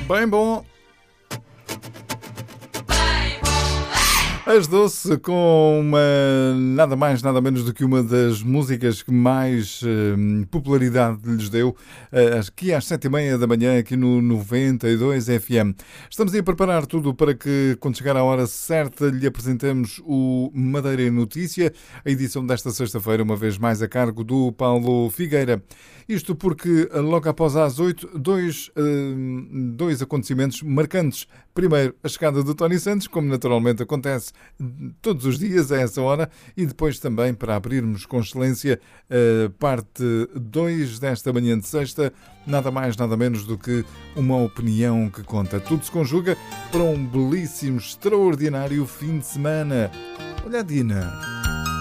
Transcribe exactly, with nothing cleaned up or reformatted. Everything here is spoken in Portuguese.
Bem bom. As Doce com uma, nada mais, nada menos do que uma das músicas que mais uh, popularidade lhes deu, uh, aqui às sete e meia da manhã, aqui no noventa e dois F M. Estamos aí a preparar tudo para que, quando chegar a hora certa, lhe apresentemos o Madeira em Notícia, a edição desta sexta-feira, uma vez mais a cargo do Paulo Figueira. Isto porque, logo após às oito, dois, uh, dois acontecimentos marcantes. Primeiro, a chegada de Tony Santos, como naturalmente acontece todos os dias a essa hora, e depois também, para abrirmos com excelência, a parte dois desta manhã de sexta, nada mais, nada menos do que uma opinião que conta. Tudo se conjuga para um belíssimo, extraordinário fim de semana. Olha a Dina.